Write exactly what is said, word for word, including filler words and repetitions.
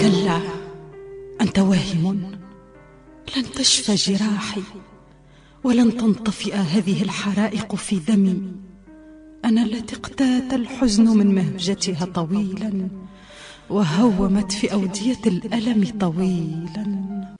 كلا، أنت واهم. لن تشفى جراحي، ولن تنطفئ هذه الحرائق في دمي. أنا التي اقتات الحزن من مهجتها طويلا، وهومت في أودية الألم طويلا.